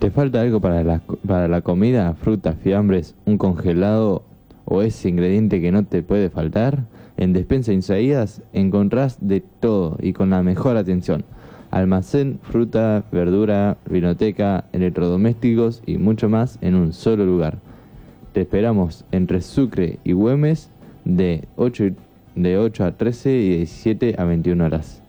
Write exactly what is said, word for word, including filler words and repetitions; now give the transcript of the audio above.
¿Te falta algo para la, para la comida? Frutas, fiambres, un congelado o ese ingrediente que no te puede faltar. En Despensa Isaías encontrás de todo y con la mejor atención. Almacén, fruta, verdura, vinoteca, electrodomésticos y mucho más en un solo lugar. Te esperamos entre Sucre y Güemes de ocho, de ocho a trece y de diecisiete a veintiuna horas.